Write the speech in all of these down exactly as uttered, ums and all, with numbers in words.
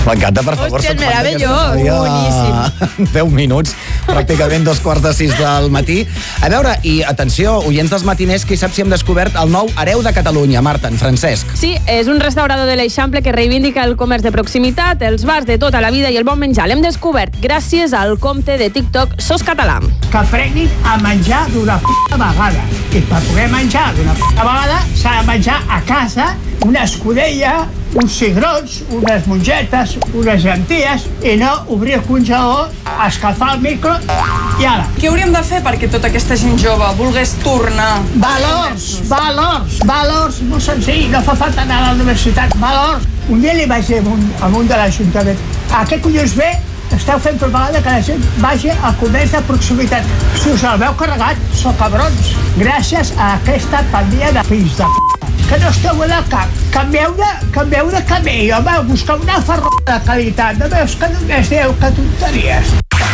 M'encanta, per favor. Hòstia, meravellós. Boníssim. deu minuts, pràcticament dos quarts de sis del matí. A veure, i atenció, oients dels matiners, qui sap si hem descobert el nou hereu de Catalunya, Marta, en Francesc. Sí, és un restaurador de l'Eixample que reivindica el comerç de proximitat, els bars de tota la vida i el bon menjar. L'hem descobert gràcies al compte de TikTok Sos Català. Que aprenguin a menjar d'una p*** vegada. I per poder menjar d'una p*** vegada s'ha de menjar a casa una escudella, uns cigrons, unes mongetes, unes llenties i no obrir el congelador, escalfar el micro i ara. Què hauríem de fer perquè tota aquesta gent jove volgués tornar? Valors, valors, valors, molt senzill, no fa falta anar a la universitat, valors. Un dia li vaig dir a un, a un de l'Ajuntament, a què collons ve? Esteu fent propaganda que la gent vagi al comerç de proximitat. Si us el veu carregat, sou cabrons. Gràcies a aquesta pandilla de fills de p***. Que no esteu en el cap. Canvieu de, canvieu de camí, home, busqueu una ferrada de qualitat. No veus que només dieu que tonteries.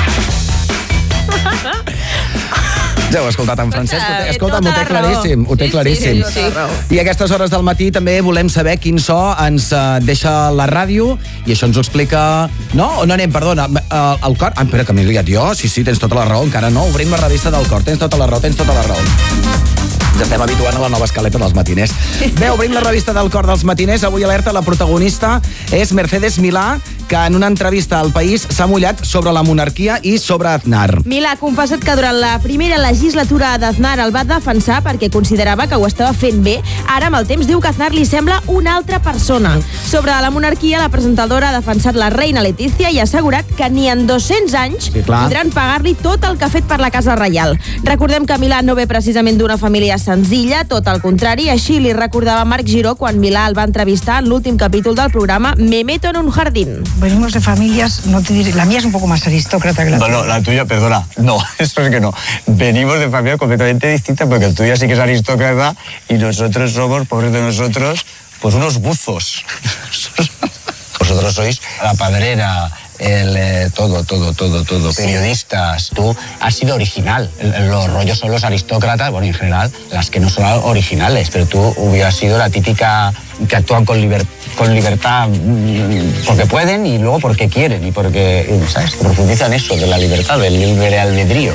Ja heu escoltat en Francesc? Escolta, ho té claríssim, ho té claríssim. Sí, sí, sí. I a aquestes hores del matí també volem saber quin so ens uh, deixa la ràdio, i això ens ho explica... No? O no anem, perdona, uh, el cor... Ah, espera, que m'he liat jo. Sí, sí, tens tota la raó, encara no. Obrim la revista del cor, tens tota la raó, tens tota la raó. Ens estem habituant a la nova escaleta dels matiners. Bé, obrim la revista del cor dels matiners. Avui alerta, la protagonista és Mercedes Milà, que en una entrevista al País s'ha mullat sobre la monarquia i sobre Aznar. Milà ha confessat que durant la primera legislatura d'Aznar el va defensar perquè considerava que ho estava fent bé. Ara, amb el temps, diu que Aznar li sembla una altra persona. Sobre la monarquia, la presentadora ha defensat la reina Letícia i ha assegurat que ni en dos-cents anys sí, podran pagar-li tot el que ha fet per la Casa Reial. Recordem que Milà no ve precisament d'una família senzilla, tot el contrari. Així li recordava Marc Giró quan Milà el va entrevistar en l'últim capítol del programa Me meto en un jardín. Venimos de familias, no te diré, la mía es un poco más aristócrata que la tuya. No, no, la tuya, perdona, no, eso es que no. Venimos de familias completamente distintas porque el tuyo sí que es aristócrata y nosotros somos, pobres de nosotros, pues unos buzos. Vosotros sois la padrera, el, eh, todo, todo, todo, todo. Periodistas. Tú has sido original. El, los rollos son los aristócratas, bueno, en general, las que no son originales, pero tú hubieras sido la típica que actúan con, liber, con libertad porque pueden y luego porque quieren y porque, ¿sabes? Profundizan eso de la libertad, del libre albedrío.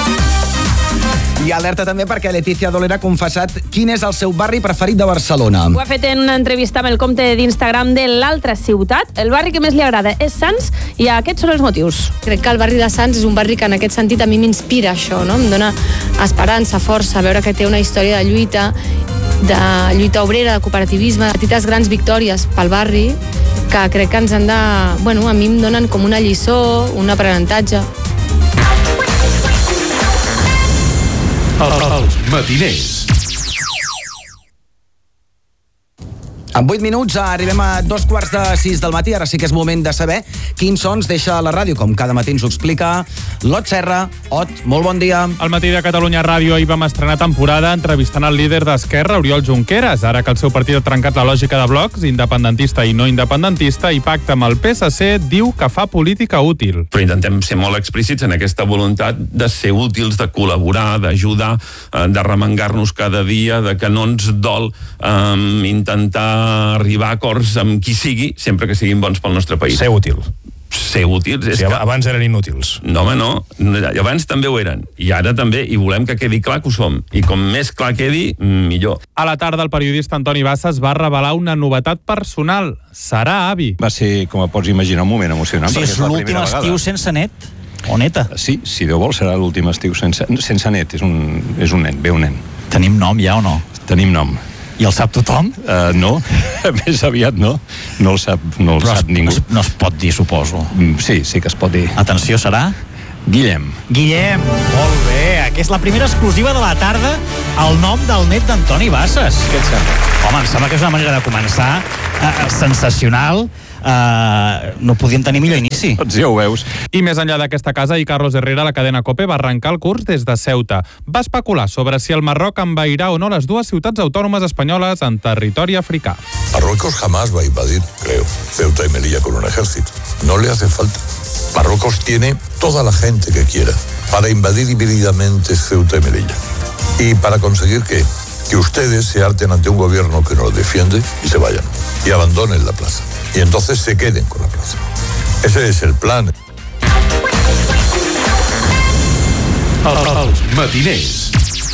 I alerta també perquè Letícia Dolera ha confessat quin és el seu barri preferit de Barcelona. Ho ha fet en una entrevista amb el compte d'Instagram de l'altra ciutat. El barri que més li agrada és Sants i aquests són els motius. Crec que el barri de Sants és un barri que en aquest sentit a mi m'inspira això, no? Em dona esperança, força, veure que té una història de lluita, de lluita obrera, de cooperativisme, de petites grans victòries pel barri que crec que ens han de... Bueno, a mi em donen com una lliçó, un aprenentatge. Els matiners. En vuit minuts arribem a dos quarts de sis del matí. Ara sí que és moment de saber quins sons deixa la ràdio. Com cada matí ens ho explica l'Ot Serra. Ot, molt bon dia. Al matí de Catalunya Ràdio ahir vam estrenar temporada entrevistant el líder d'Esquerra, Oriol Junqueras. Ara que el seu partit ha trencat la lògica de blocs, independentista i no independentista, i pacta amb el P S C, diu que fa política útil. Però intentem ser molt explícits en aquesta voluntat de ser útils, de col·laborar, d'ajudar, de remengar-nos cada dia, de que no ens dol um, intentar arribar a acords amb qui sigui, sempre que siguin bons pel nostre país. Ser útil. Ser útils. És sí, que... abans eren inútils. No, home, no. Abans també ho eren. I ara també. I volem que quedi clar que ho som. I com més clar quedi, millor. A la tarda, el periodista Antoni Bassas va revelar una novetat personal. Serà avi. Va ser, com pots imaginar, un moment emocionant. Sí, és l'últim estiu sense net. O neta. Sí, si Déu vol, serà l'últim estiu sense, sense net. És un, és un nen, ve un nen. Tenim nom ja o no? Tenim nom. I el sap tothom? Uh, no, més aviat no. No el sap, no el Però sap es, ningú. No es, no es pot dir, suposo. Sí, sí que es pot dir. Atenció, serà? Guillem. Guillem, molt bé. Aquesta és la primera exclusiva de la tarda, el nom del net d'Antoni Bassas. Què et sembla? Home, em sembla que és una manera de començar uh, sensacional. Uh, no podíem tenir millor inici. Doncs ja ho veus. I més enllà d'aquesta casa, i Carlos Herrera, la cadena COPE, va arrencar el curs des de Ceuta. Va especular sobre si el Marroc envairà o no les dues ciutats autònomes espanyoles en territori africà. Marruecos jamás va a invadir, creo, Ceuta y Melilla con un ejército. No le hace falta. Marruecos tiene toda la gente que quiera para invadir hibridamente Ceuta y Melilla. ¿Y para conseguir qué? Que ustedes se harten ante un gobierno que no los defiende y se vayan. Y abandonen la plaza. Y entonces se queden con la plaza. Ese es el plan. Els matiners.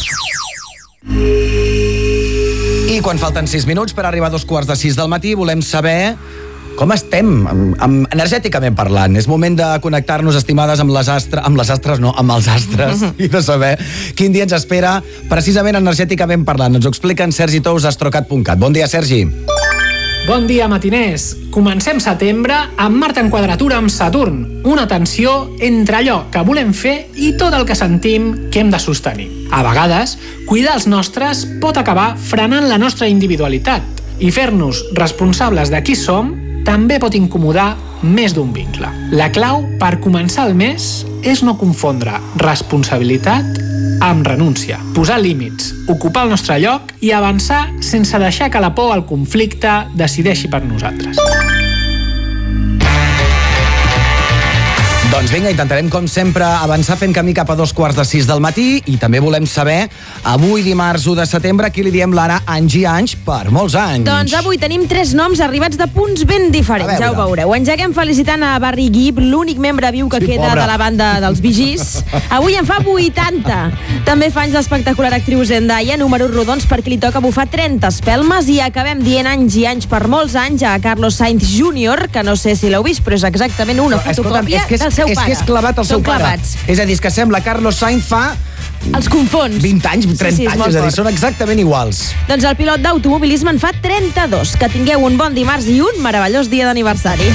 I quan falten sis minuts per arribar a dos quarts de sis del matí, volem saber com estem, amb, amb, energèticament parlant. És moment de connectar-nos, estimades, amb les astres, amb les astres no, amb els astres, i de saber quin dia ens espera, precisament energèticament parlant. Ens ho explica en Sergi Tous d'astrocat punt cat. Bon dia, Sergi. Bon dia, matiners. Comencem setembre amb Mart en quadratura amb Saturn. Una tensió entre allò que volem fer i tot el que sentim que hem de sostenir. A vegades, cuidar els nostres pot acabar frenant la nostra individualitat i fer-nos responsables de qui som també pot incomodar més d'un vincle. La clau per començar el mes és no confondre responsabilitat amb renúncia, posar límits, ocupar el nostre lloc i avançar sense deixar que la por al conflicte decideixi per nosaltres. Doncs vinga, intentarem, com sempre, avançar fent camí cap a dos quarts de sis del matí i també volem saber, avui, dimarts u de setembre, qui li diem l'ara Angie Anys per molts anys. Doncs avui tenim tres noms arribats de punts ben diferents, ja ho veureu. Engeguem felicitant a Barry Gibb, l'únic membre viu que Sí, queda pobre. de la banda dels Bee Gees. Avui en fa vuitanta. També fa anys l'espectacular actriu Zendaya, números rodons perquè li toca bufar trenta espelmes, i acabem dient Angie Anys per molts anys a Carlos Sainz júnior, que no sé si l'heu vist, però és exactament una Escolta'm, fotocòpia és que és, del seu és pare. que és clavat el seu Són pare. clavats. És a dir, és que sembla Carlos Sainz fa... Els confons. vint anys, trenta Sí, sí, és anys, molt és a dir, fort. són exactament iguals. Doncs el pilot d'automobilisme en fa trenta-dos. Que tingueu un bon dimarts i un meravellós dia d'aniversari.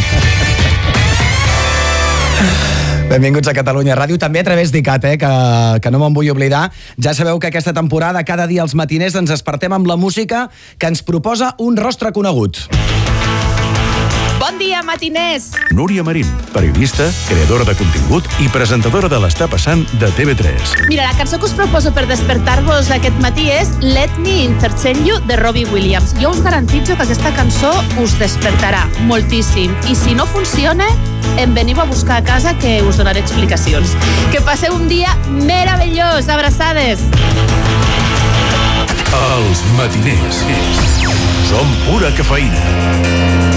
Benvinguts a Catalunya Ràdio, també a través d'I C A T, eh, que, que no me'n vull oblidar. Ja sabeu que aquesta temporada, cada dia als matiners, ens despertem amb la música que ens proposa un rostre conegut. Bon dia, matiners! Núria Marín, periodista, creadora de contingut i presentadora de l'Està passant de T V tres. Mira, la cançó que us proposo per despertar-vos aquest matí és Let Me Entertain You, de Robbie Williams. Jo us garantitzo que aquesta cançó us despertarà moltíssim. I si no funciona, em veniu a buscar a casa, que us donaré explicacions. Que passeu un dia meravellós. Abraçades! Els matiners. Som pura cafeïna.